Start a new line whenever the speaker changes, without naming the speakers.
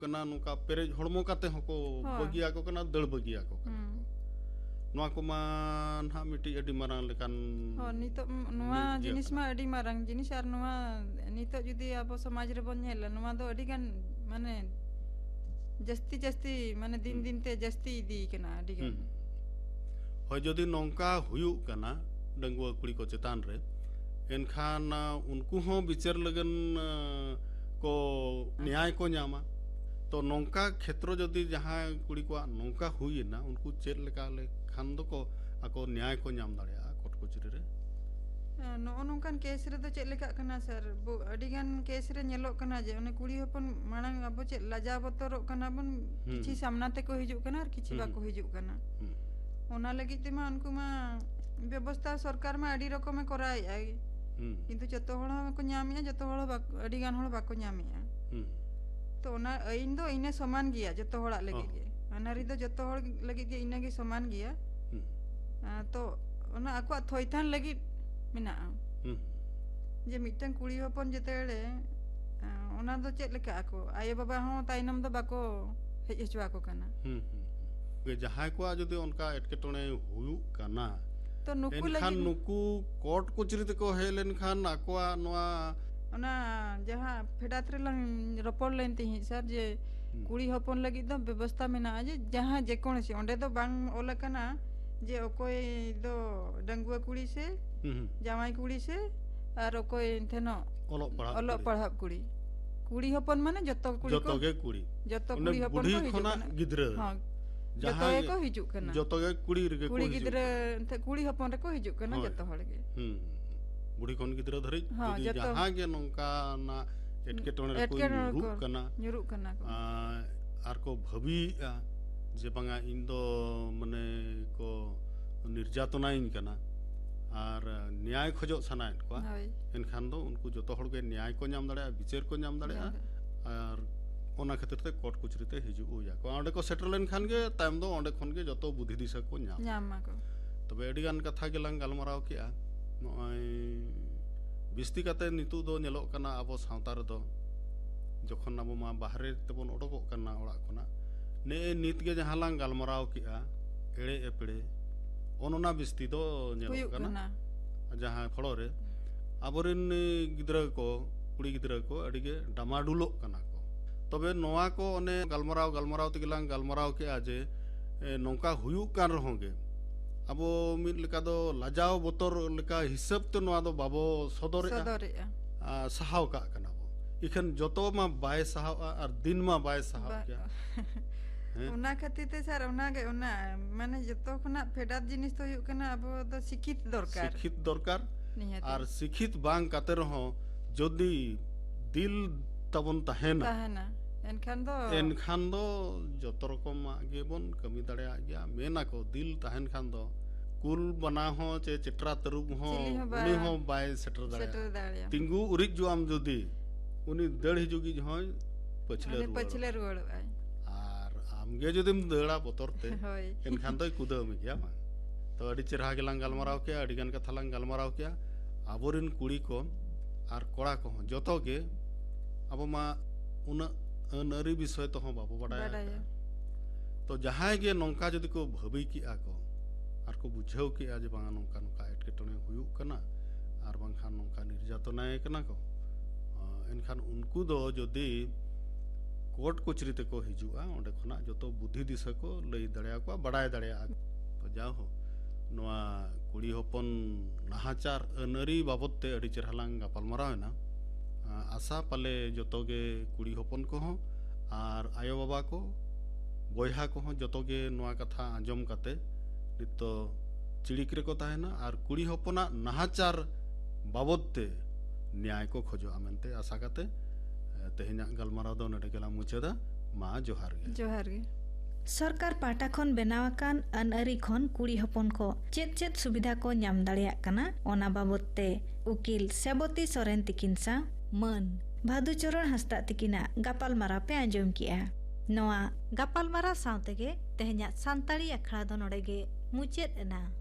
kena nuka perej hormo kate hoko bagia ko kena dal bagia ko noa ko man ha miti adi marang lekan
nito noa jinis ma adi marang jinis ar noa nito judi abo samaj re bon nyela noa do adi kan mane jasti mane din te jasti idi kena adi kan
hoy jodi nongka huyuk kana dangua kuli ko chetan re enkhan unku ho bicar lagan ko न्याय को ᱧᱟᱢᱟ तो नौका क्षेत्र जदि जहाँ कुड़ी को नौका हुई ना उनको चेक लेका ले खान दो को आको न्याय को ᱧᱟᱢ दाड़िया कोर्ट कचहरी रे
नौकान केस रे तो चेक लेका कना सर अडिगान केस रे ñेलोक कना जे उन्हें कुड़ी हपन मांग अब चेक लजा बतरो कना बन किछि सामना ते को हिजुक कना और किछि बाको हिजुक कना ओना लगी ते मा उनको मा व्यवस्था सरकार मा अडी रकम कराय आई किंतु जतो हळ को ᱧᱟᱢᱤया जतो हळ अडिगान हळ बाको ᱧᱟᱢᱤया तो ना इन दो इने समान गया जतो हळ लगी गे अनारी दो जतो हळ लगी गे इने गे समान गया तो ओना आको थोइथान लगी मिना जे मिटन कुड़ी हपन जतेले ओना दो चेक लेका आको आयो बाबा हो ताइनम दो बाको हेचवा को कना
गे जहाय को जदि उनका एटकेटणे हुयु कना
तो नुकु
लगी नुकु कोर्ट कचहरी ते को हेलेन खान आकोआ नोआ
ओना जहां फेडात रे लंग रपोर्ट लेन ती सर जे कुड़ी हपन लगी दो व्यवस्था में ना जे जहां जे कोन से ओंडे दो बांग ओला कना जे ओकोय दो डंगुआ कुड़ी से जामाई कुड़ी से और ओकोय थेनो ओलो पढ़ा कुड़ी हपन माने जतो कुड़ी जतो कुड़ी हपन को
खना गिदरे
हां जतो को हिजु कना
जतो कुड़ी रे
कुड़ी गिदरे कुड़ी हपन रे को हिजु कना जतो हळगे
बुढ़ी कौन गिद्रा धरी जहाँ के नौका ना एटकेटोने रे कोई
nyuruk kana
आर को भवी जे बांगा इंदो मने को निर्यातना इन कना आर न्याय खोजो सनाइन को एनखान दो उनको जतो हड़ के न्याय को नाम दाड़े विचार को नाम दाड़े आर ओना खातिर ते कोर्ट कचहरी ते हिजु या को ओंडे को सेटल लेन खान के टाइम दो ओंडे खन के जतो बुद्धि दिशा को नाम
को
तबे एडी गान कथा गेलां गालमाराव के बिस्ती काते नितु दो नेलोक कना आबो सावता रे दो जखन आबो मा बाहरे तेबोन ओडोकोक कना ओड़ा खना ने नित के जहां लांग गालमराव किया एड़े एपड़े ओनोना बिस्ती दो नेलोक कना जहां फड़ो रे आबोरिन गिद्रा को कुड़ी गिद्रा को अडिगे डामाडुलोक कना को तबे नोआ को ओने गालमराव ते गेलांग गालमराव के आजे नौका हुयु कान रहोगे अब मिल लेका दो लाजाव बोतर लेका हिसाब तो नवा दो बाबो सदरे सहाव का कना बो इखन जतो मा बाय सहाव और दिन मा बाय सहाव क्या
उना खातिर ते सर उना गे उना माने जतो खना फेडात जिनिस तो हुयु कना अब तो शिक्षित दरकार
और शिक्षित बांग काते रहो जदी दिल तबन तहेना एनखान दो जतो रकम आगे बन कमी दाड़े गया मेना को दिल तहन खान दो कुल बना हो चे चिट्रा तरुब हो उनी हो बाय सेटर दाड़े तिंगु उरिज जो आम जदी उनी दड़ हिजुगी जो पछले
रुवाड़
आर आमगे जदिम दड़ा बतरते एनखान दो कुदम गया मा तो अडी चेरहा गेलां गालमाराव के अडी गान कथा लां गालमाराव के आबोरिन कुड़ी को आर कोड़ा को जतो के अब मा उना अनरी विषय तो हम बाबू बड़ा तो जहाँ के नौका जदि को भबी की आको आर को बुझाव की आज बांगा नौका नौका एटकेटोने हुयु कना आर बांखान नौका निर्यातना कना को एनखान उनको दो जदि कोर्ट कचहरी ते को हिजुआ ओंडे खना जतो बुद्धि दिशा को लई दाड़िया को बड़ाय दाड़िया तो जाओ हो नोआ कुड़ी हपन नाहाचार अनरी बाबत ते अडी चेरहालांग गापालमारावना आशा पाले जतोगे कुड़ी हपन को और आयो बाबा को बयहा को जतोगे नोआ कथा आंजम काते नितो चिड़िक रे को ताहेना और कुड़ी हपना नाहाचार बाबदते न्याय को खोजो आमेनते आशा काते तेहेना गलमाराव दो नडे गेला मुचादा मा जोहार
गे सरकार पाटा खन बेनावाकान अनअरी खन कुड़ी हपन को चेत सुविधा को नाम दाड़िया कना ओना बाबदते उकिल सेबती सोरेन तिकिनसा मन भादुचरण हस्ता तिकिना गापालमारा पे आंजम किया नोआ गापालमारा सावतेगे तेहन्या सांताड़ी अखड़ा दो नोडेगे मुचेद एना।